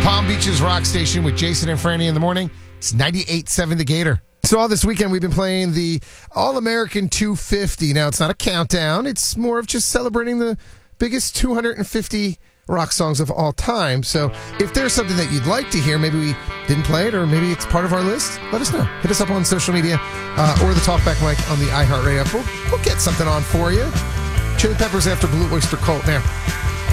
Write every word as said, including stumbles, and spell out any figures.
Palm Beach's rock station with Jason and Franny in the morning. It's ninety-eight point seven The Gator. So all this weekend we've been playing the All-American two fifty. Now, it's not a countdown. It's more of just celebrating the biggest two hundred fifty rock songs of all time. So if there's something that you'd like to hear, maybe we didn't play it or maybe it's part of our list, let us know. Hit us up on social media uh, or the Talkback mic on the iHeartRadio app. We'll, we'll get something on for you. Chili Peppers after Blue Oyster Cult now.